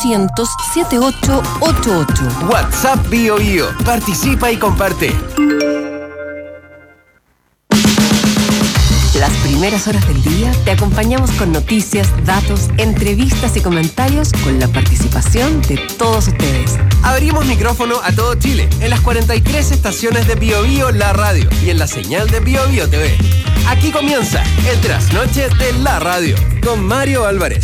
7888. WhatsApp Bio Bio. Participa y comparte. Las primeras horas del día te acompañamos con noticias, datos, entrevistas y comentarios con la participación de todos ustedes. Abrimos micrófono a todo Chile en las 43 estaciones de Bio Bio La Radio y en la señal de Bio Bio TV. Aquí comienza el trasnoche de la radio con Mario Álvarez.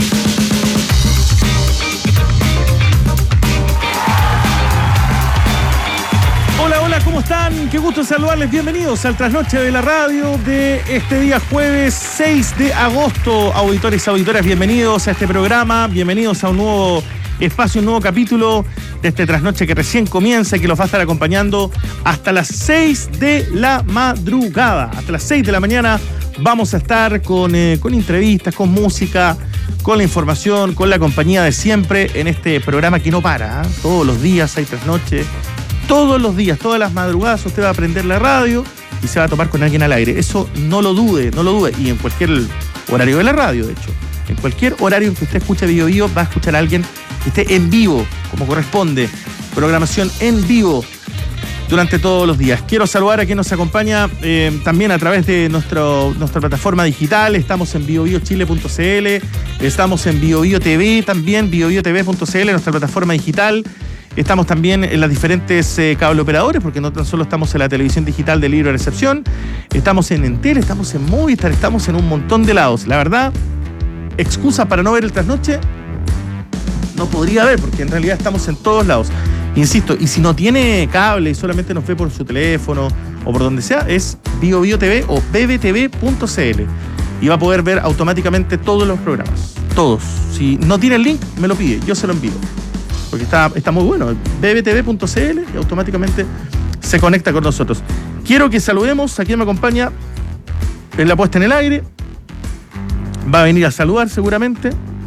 Hola, ¿cómo están? Qué gusto saludarles. Bienvenidos al trasnoche de la radio de este día jueves 6 de agosto. Auditores y auditoras, bienvenidos a este programa, bienvenidos a un nuevo espacio, un nuevo capítulo de este trasnoche que recién comienza y que los va a estar acompañando hasta las 6 de la madrugada. Hasta las 6 de la mañana vamos a estar con entrevistas, con música, con la información, con la compañía de siempre en este programa que no para, ¿eh? Todos los días hay trasnoche. Todos los días, todas las madrugadas usted va a prender la radio y se va a topar con alguien al aire. Eso no lo dude, no lo dude. Y en cualquier horario de la radio, de hecho. En cualquier horario en que usted escuche Bio Bio, va a escuchar a alguien que esté en vivo, como corresponde. Programación en vivo durante todos los días. Quiero saludar a quien nos acompaña también a través de nuestra plataforma digital. Estamos en biobiochile.cl, estamos en Bio Bio TV también, biobiotv.cl, nuestra plataforma digital. Estamos también en las diferentes cableoperadores, porque no tan solo estamos en la televisión digital de Libre Recepción, estamos en Entel, estamos en Movistar, estamos en un montón de lados. La verdad, excusa para no ver el trasnoche no podría haber, porque en realidad estamos en todos lados. Insisto, y si no tiene cable y solamente nos ve por su teléfono o por donde sea, es BioBioTV o bbtv.cl y va a poder ver automáticamente todos los programas. Todos. Si no tiene el link, me lo pide, yo se lo envío. Porque está muy bueno, bbtv.cl y automáticamente se conecta con nosotros. Quiero que saludemos a quien me acompaña en la puesta en el aire. Va a venir a saludar seguramente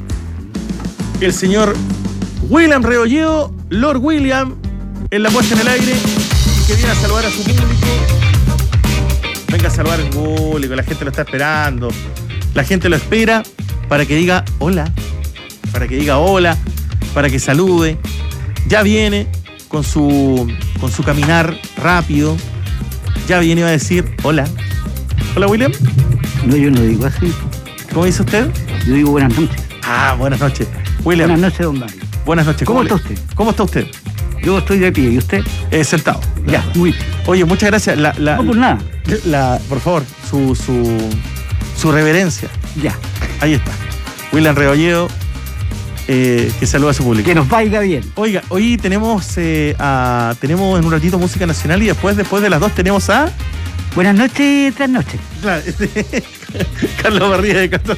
el señor William Rebolledo, Lord William, en la puesta en el aire, que viene a saludar a su público. Venga a saludar al público, la gente lo está esperando. La gente lo espera para que diga hola, para que diga hola, para que salude. Ya viene con su caminar rápido. Ya viene a decir hola. Hola, William. No, yo no digo así. ¿Cómo dice usted? Yo digo buenas noches. Ah, buenas noches. William. Buenas noches, don Mario. Buenas noches. ¿Cómo está usted? ¿Cómo está usted? Yo estoy de pie. ¿Y usted? Sentado. Ya, muy bien. Oye, muchas gracias. No, por nada. Por favor, su reverencia. Ya. Ahí está. William Rebolledo, que saluda a su público. Que nos vaya bien. Oiga, hoy tenemos en un ratito música nacional y después de las 2 tenemos a... Buenas noches, trasnoche. Claro, Carlos Barría de Castro.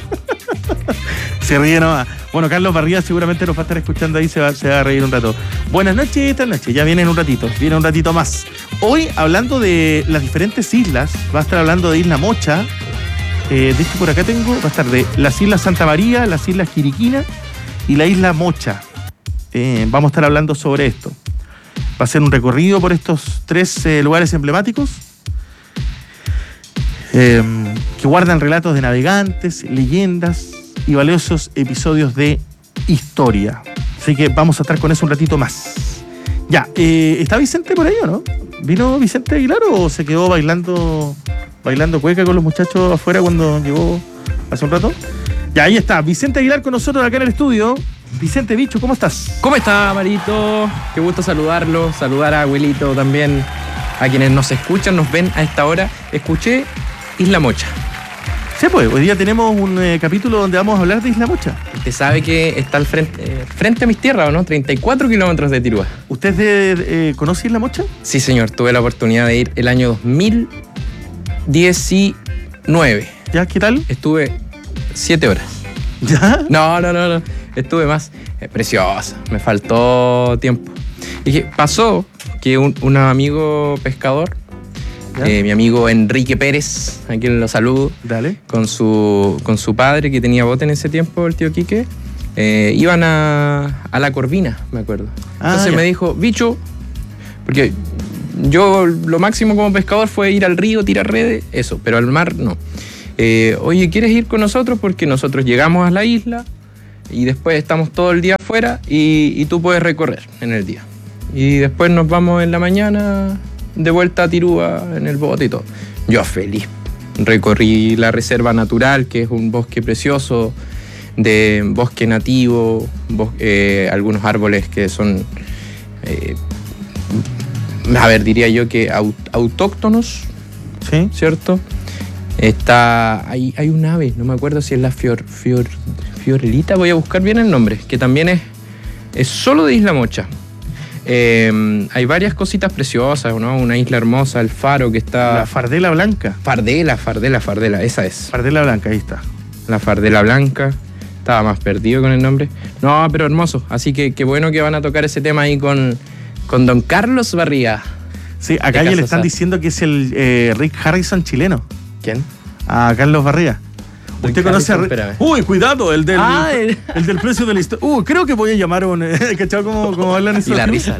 Se ríe nomás. Bueno, Carlos Barría seguramente nos va a estar escuchando ahí, se va a reír un rato. Buenas noches, esta noche, ya viene en un ratito más. Hoy, hablando de las diferentes islas, va a estar hablando de Isla Mocha. De hecho, por acá va a estar de las Islas Santa María, las Islas Quiriquina y la Isla Mocha. Vamos a estar hablando sobre esto. Va a ser un recorrido por estos 3 lugares emblemáticos que guardan relatos de navegantes, leyendas y valiosos episodios de historia. Así que vamos a estar con eso un ratito más. Ya, ¿está Vicente por ahí o no? ¿Vino Vicente Aguilar o se quedó bailando cueca con los muchachos afuera cuando llegó hace un rato? Ya, ahí está, Vicente Aguilar con nosotros acá en el estudio. Vicente Bicho, ¿cómo estás? ¿Cómo está, Marito? Qué gusto saludarlo, saludar a Abuelito también, a quienes nos escuchan, nos ven a esta hora. Escuché Isla Mocha. Sí, pues, hoy día tenemos un capítulo donde vamos a hablar de Isla Mocha. Usted sabe que está al frente a mis tierras, ¿o no? 34 kilómetros de Tirúa. ¿Usted conoce Isla Mocha? Sí, señor, tuve la oportunidad de ir el año 2019. ¿Ya? ¿Qué tal? Estuve 7 horas. ¿Ya? No. Estuve más. Preciosa. Me faltó tiempo. Dije, pasó que un amigo pescador, mi amigo Enrique Pérez, a quien lo saludo, dale, con su padre que tenía bote en ese tiempo, el tío Quique, iban a la Corvina, me acuerdo. Entonces me dijo, Bicho, porque yo lo máximo como pescador fue ir al río, tirar redes, eso, pero al mar no. Oye, ¿quieres ir con nosotros? Porque nosotros llegamos a la isla, y después estamos todo el día afuera y tú puedes recorrer en el día. Y después nos vamos en la mañana de vuelta a Tirúa en el bote y todo. Yo feliz. Recorrí la reserva natural, que es un bosque precioso, de bosque nativo, algunos árboles que son, diría yo que autóctonos, ¿sí? ¿Cierto? Hay un ave, no me acuerdo si es la fiorelita, voy a buscar bien el nombre, que también es solo de Isla Mocha. Hay varias cositas preciosas, ¿no? Una isla hermosa, el faro que está... La fardela blanca. Fardela, esa es. Fardela blanca, ahí está. La fardela blanca. Estaba más perdido con el nombre. No, pero hermoso. Así que qué bueno que van a tocar ese tema ahí con don Carlos Barría. Sí, acá ya le están diciendo que es el Rick Harrison chileno. ¿Quién? A Carlos Barría. ¿Usted conoce a Rick? Uy, cuidado, el del precio de la historia. Creo que voy a llamar a un... ¿Cachado cómo hablan eso? Y la risa.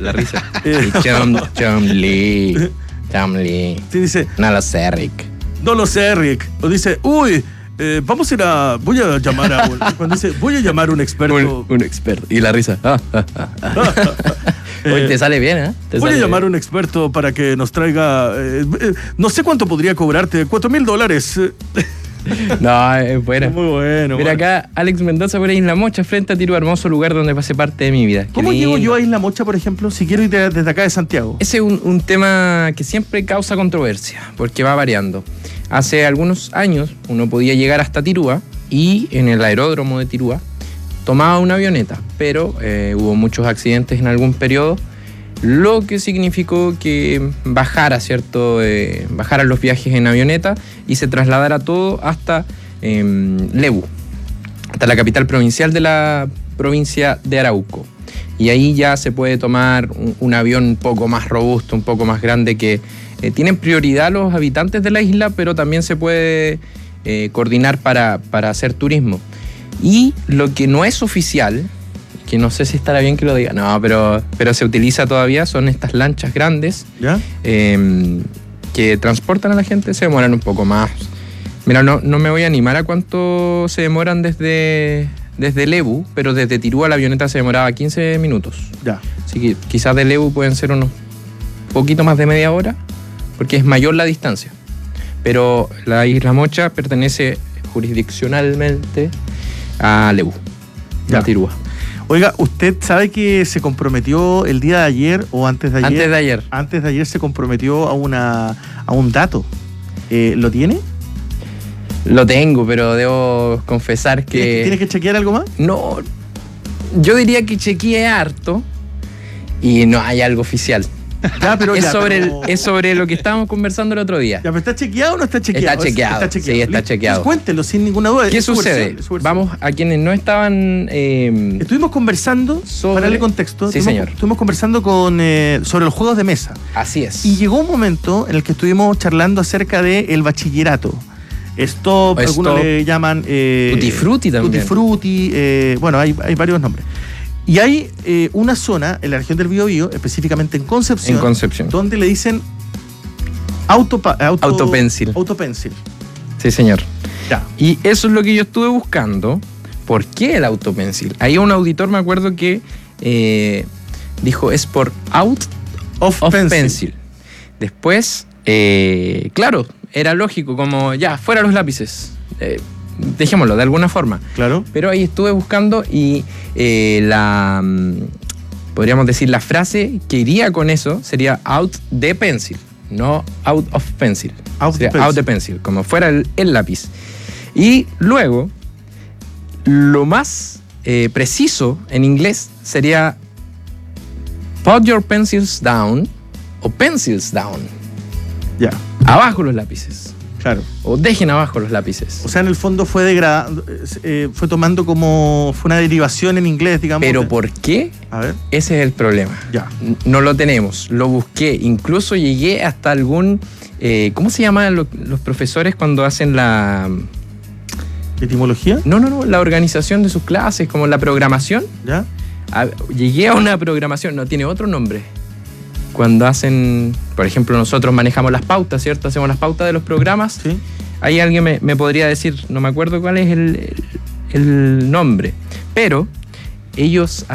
Chomli. Sí, dice... No lo sé, Rick. No lo sé, Rick. O dice, voy a llamar a un... Cuando dice, voy a llamar a un experto. Un experto. Y la risa. Hoy te sale bien, ¿eh? Voy a llamar a un experto para que nos traiga... no sé cuánto podría cobrarte. $4,000. No, es buena. Muy bueno. Mira acá, Alex Mendoza por Isla Mocha, frente a Tirúa, hermoso lugar donde pasé parte de mi vida. ¿Cómo llego yo a Isla Mocha, por ejemplo, si quiero ir desde acá de Santiago? Ese es un tema que siempre causa controversia, porque va variando. Hace algunos años uno podía llegar hasta Tirúa y en el aeródromo de Tirúa tomaba una avioneta, pero hubo muchos accidentes en algún periodo, lo que significó que bajara, ¿cierto? Bajaran los viajes en avioneta y se trasladara todo hasta Lebu, hasta la capital provincial de la provincia de Arauco. Y ahí ya se puede tomar un avión un poco más robusto, un poco más grande, que tienen prioridad los habitantes de la isla, pero también se puede coordinar para hacer turismo. Y lo que no es oficial, que no sé si estará bien que lo diga, no, pero se utiliza todavía, son estas lanchas grandes, ¿ya? Que transportan a la gente, se demoran un poco más. Mira, no me voy a animar a cuánto se demoran desde Lebu, pero desde Tirúa la avioneta se demoraba 15 minutos. Ya. Así que quizás de Lebu pueden ser unos poquito más de media hora, porque es mayor la distancia. Pero la Isla Mocha pertenece jurisdiccionalmente a Lebu, a Tirúa. Oiga, ¿usted sabe que se comprometió el día de ayer o antes de ayer? Antes de ayer. Antes de ayer se comprometió a un dato. ¿Lo tiene? Lo tengo, pero debo confesar que... ¿Tienes que chequear algo más? No, yo diría que chequeé harto y no hay algo oficial. Ya, pero es sobre lo que estábamos conversando el otro día. Ya, pero ¿está chequeado o no está chequeado? Está chequeado. Sí, está chequeado. Pues cuéntelo sin ninguna duda. ¿Qué sucede? Vamos a quienes no estaban... Estuvimos conversando, para darle contexto, sí, señor. Estuvimos conversando sobre los juegos de mesa. Así es. Y llegó un momento en el que estuvimos charlando acerca del bachillerato. Stop, algunos le llaman... Tutti Frutti también. Tutti Frutti, bueno, hay varios nombres. Y hay una zona en la región del Biobío, específicamente en Concepción, donde le dicen autopencil. Autopencil. Sí, señor. Ya. Y eso es lo que yo estuve buscando. ¿Por qué el autopencil? Ahí un auditor, me acuerdo que dijo, es por out of pencil. Después, claro, era lógico, como ya, fuera los lápices. Dejémoslo de alguna forma. Claro. Pero ahí estuve buscando y podríamos decir la frase que iría con eso sería out de pencil, no out of pencil. Out de pencil, como fuera el lápiz. Y luego, lo más preciso en inglés sería put your pencils down o pencils down. Ya. Abajo los lápices. Claro. O dejen abajo los lápices. O sea, en el fondo fue tomando como... Fue una derivación en inglés, digamos. ¿Pero por qué? A ver. Ese es el problema. Ya. No lo tenemos. Lo busqué. Incluso llegué hasta algún... ¿cómo se llaman los profesores cuando hacen la... ¿Etimología? No. La organización de sus clases, como la programación. ¿Ya? Llegué a una programación. No, tiene otro nombre. Cuando hacen, por ejemplo, nosotros manejamos las pautas, ¿cierto? Hacemos las pautas de los programas. Sí. Ahí alguien me podría decir, no me acuerdo cuál es el nombre. Pero ellos